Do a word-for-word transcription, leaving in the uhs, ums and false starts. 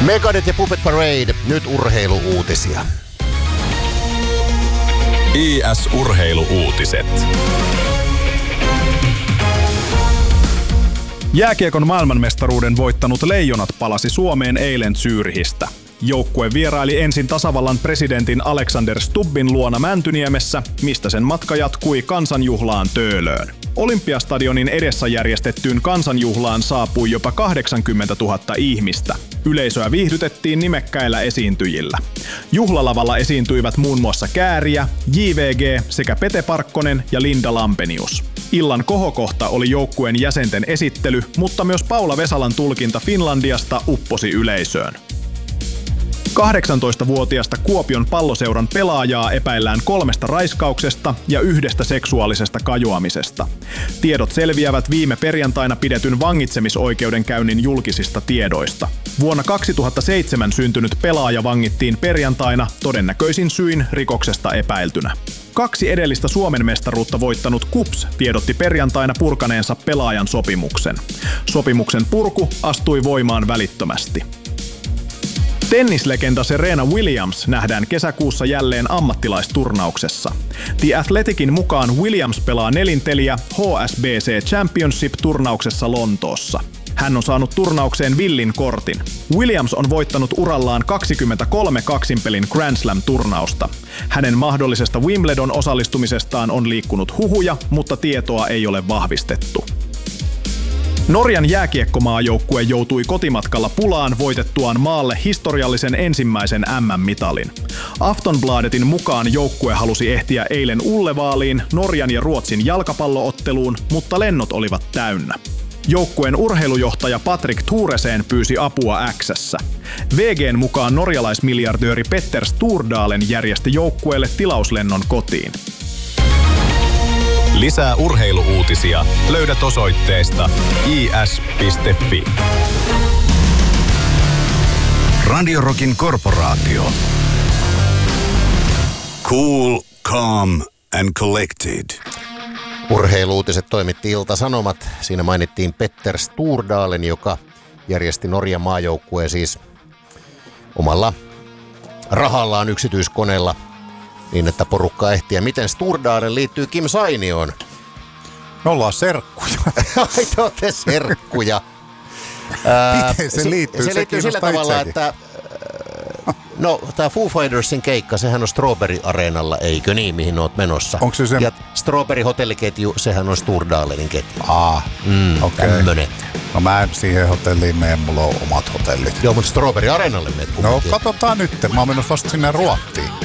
Megadeth ja Puppet Parade, nyt urheiluuutisia. I S-urheiluuutiset. Jääkiekon maailmanmestaruuden voittanut Leijonat palasi Suomeen eilen Zürihistä. Joukkue vieraili ensin tasavallan presidentin Alexander Stubbin luona Mäntyniemessä, mistä sen matka jatkui kansanjuhlaan Töölöön. Olympiastadionin edessä järjestettyyn kansanjuhlaan saapui jopa kahdeksankymmentätuhatta ihmistä. Yleisöä viihdytettiin nimekkäillä esiintyjillä. Juhlalavalla esiintyivät muun muassa Kääriä, J V G sekä Pete Parkkonen ja Linda Lampenius. Illan kohokohta oli joukkueen jäsenten esittely, mutta myös Paula Vesalan tulkinta Finlandiasta upposi yleisöön. kahdeksantoistavuotiasta Kuopion Palloseuran pelaajaa epäillään kolmesta raiskauksesta ja yhdestä seksuaalisesta kajoamisesta. Tiedot selviävät viime perjantaina pidetyn vangitsemisoikeudenkäynnin julkisista tiedoista. Vuonna kaksituhattaseitsemän syntynyt pelaaja vangittiin perjantaina todennäköisin syin rikoksesta epäiltynä. Kaksi edellistä Suomen mestaruutta voittanut KuPS tiedotti perjantaina purkaneensa pelaajan sopimuksen. Sopimuksen purku astui voimaan välittömästi. Tennislegenda Serena Williams nähdään kesäkuussa jälleen ammattilaisturnauksessa. The Athleticin mukaan Williams pelaa nelinteliä H S B C Championship-turnauksessa Lontoossa. Hän on saanut turnaukseen villin kortin. Williams on voittanut urallaan kaksikymmentäkolme kaksinpelin Grand Slam-turnausta. Hänen mahdollisesta Wimbledon osallistumisestaan on liikkunut huhuja, mutta tietoa ei ole vahvistettu. Norjan jääkiekkomaajoukkue joutui kotimatkalla pulaan voitettuaan maalle historiallisen ensimmäisen M M-mitalin. Aftonbladetin mukaan joukkue halusi ehtiä eilen Ullevaaliin Norjan ja Ruotsin jalkapallootteluun, mutta lennot olivat täynnä. Joukkueen urheilujohtaja Patrick Thoresen pyysi apua X:ssä. V G:n mukaan norjalaismiljardööri Petter Stordalen järjesti joukkueelle tilauslennon kotiin. Lisää urheiluuutisia löydät osoitteesta i s piste f i. Radio Rockin korporaatio. Cool, calm and collected. Urheiluutiset toimitti Ilta-Sanomat. Siinä mainittiin Petter Stordalen, joka järjesti Norjan maajoukkueen siis omalla rahallaan yksityiskoneella niin, että porukka ehti. Ja miten Stordalen liittyy Kim Sainioon? Me ollaan serkkuja. Ai te olette serkkuja. Miten se liittyy? Se, se liittyy sillä tavalla, itsekin. Että no, tämä Foo Fightersin keikka, sehän on Strawberry-areenalla, eikö niin, mihin oot menossa? Onko se se? Ja Strawberry-hotelliketju, sehän on Stordalenin ketju. Aa, mm, okei. Okay. Tämmönen. No mä en siihen hotelliin mene, mulla on omat hotellit. Joo, mutta Strawberry-areenalle meet. No, katsotaan nyt. Mä oon menossa vasta sinne Ruottiin.